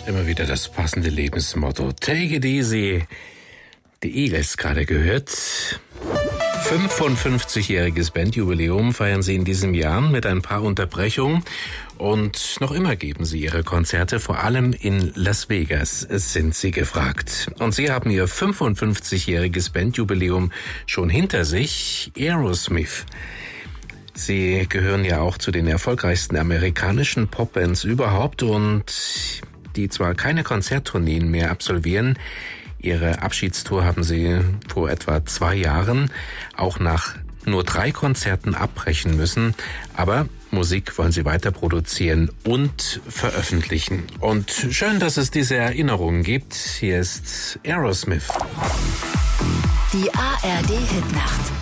Immer wieder das passende Lebensmotto. Take it easy. Die Eagles gerade gehört. 55-jähriges Bandjubiläum feiern sie in diesem Jahr mit ein paar Unterbrechungen. Und noch immer geben sie ihre Konzerte, vor allem in Las Vegas sind sie gefragt. Und sie haben ihr 55-jähriges Bandjubiläum schon hinter sich. Aerosmith. Sie gehören ja auch zu den erfolgreichsten amerikanischen Popbands überhaupt und die zwar keine Konzerttourneen mehr absolvieren. Ihre Abschiedstour haben sie vor etwa 2 Jahren auch nach nur 3 Konzerten abbrechen müssen. Aber Musik wollen sie weiter produzieren und veröffentlichen. Und schön, dass es diese Erinnerungen gibt. Hier ist Aerosmith. Die ARD Hitnacht.